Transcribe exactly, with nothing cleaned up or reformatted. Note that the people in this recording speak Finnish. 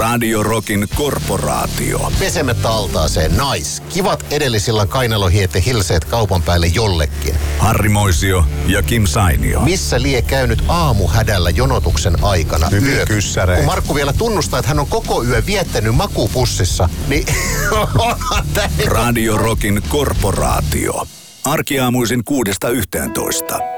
Radio Rockin korporaatio. Pesemme taltaaseen nais. Kivat edellisillä kainalohiette hilseet kaupan päälle jollekin. Harri Moisio ja Kim Sainio. Missä lie käynyt aamuhädällä jonotuksen aikana? Yökyssäreitä. Kun Markku vielä tunnustaa, että hän on koko yö viettänyt makupussissa, niin Radio Rockin korporaatio. Arkiaamuisin kuudesta yhteentoista.